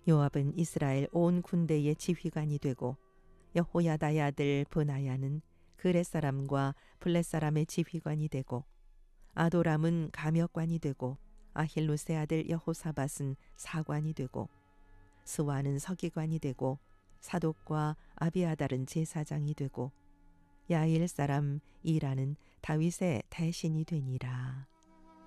요압은 이스라엘 온 군대의 지휘관이 되고 여호야다의 아들 브나야는 그렛 사람과 블렛 사람의 지휘관이 되고 아도람은 감역관이 되고 아힐루스의 아들 여호사밧은 사관이 되고 스와는 서기관이 되고 사독과 아비아달은 제사장이 되고 야일 사람 이라는 다윗의 대신이 되니라.